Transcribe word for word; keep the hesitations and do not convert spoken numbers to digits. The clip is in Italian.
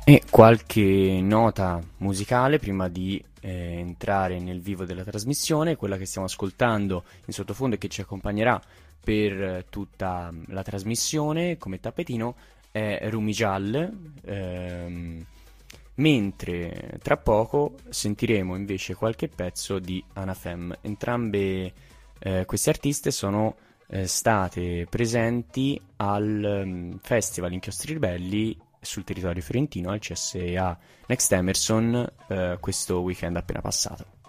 E qualche nota musicale prima di eh, entrare nel vivo della trasmissione. Quella che stiamo ascoltando in sottofondo e che ci accompagnerà per eh, tutta mm, la trasmissione come tappetino è Rumi Jal, ehm, mentre tra poco sentiremo invece qualche pezzo di Anafem. Entrambe eh, queste artiste sono eh, state presenti al mm, Festival Inchiostri Ribelli sul territorio fiorentino al C S A Next Emerson eh, questo weekend appena passato.